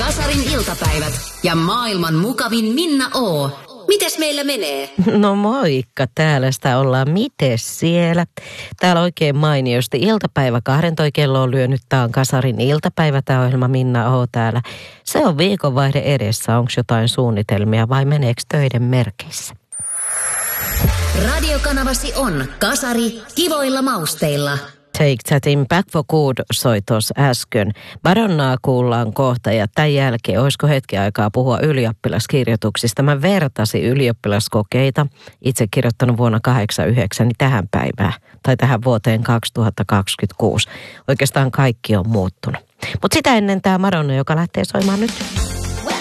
Kasarin iltapäivät ja maailman mukavin Minna O. Mites meillä menee? No moikka, täällä sitä ollaan. Mites siellä? Täällä oikein mainiosti iltapäivä 12 kello on lyönyt. Tää on Kasarin iltapäivä, tää ohjelma Minna O täällä. Se on viikonvaihde edessä. Onko jotain suunnitelmia vai meneekö töiden merkeissä? Radiokanavasi on Kasari kivoilla mausteilla. Take Thatin Back for Good soi tuossa äsken. Madonnaa kuullaan kohta ja tämän jälkeen olisiko hetki aikaa puhua ylioppilaskirjoituksista. Mä vertasin ylioppilaskokeita, itse kirjoittanut vuonna 1989 tähän päivään tai tähän vuoteen 2026. Oikeastaan kaikki on muuttunut. Mutta sitä ennen tämä Madonna, joka lähtee soimaan nyt.